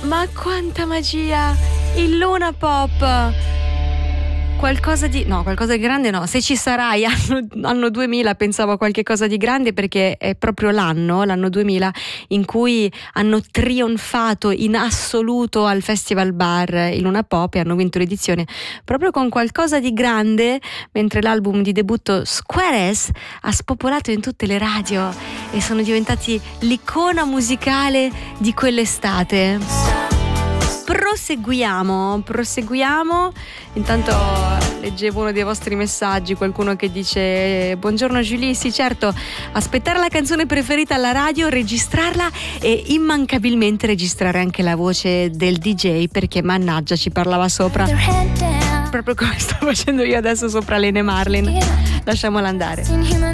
Ma quanta magia! Il Luna Pop! Qualcosa di grande no, se ci sarai anno 2000 pensavo a qualche cosa di grande, perché è proprio l'anno 2000 in cui hanno trionfato in assoluto al Festival Bar il Luna Pop e hanno vinto l'edizione proprio con qualcosa di grande, mentre l'album di debutto Squares ha spopolato in tutte le radio e sono diventati l'icona musicale di quell'estate. Proseguiamo. Intanto leggevo uno dei vostri messaggi, qualcuno che dice: buongiorno Julie, sì certo, aspettare la canzone preferita alla radio, registrarla e immancabilmente registrare anche la voce del DJ, perché mannaggia ci parlava sopra, proprio come sto facendo io adesso sopra Lene Marlin. Lasciamola andare.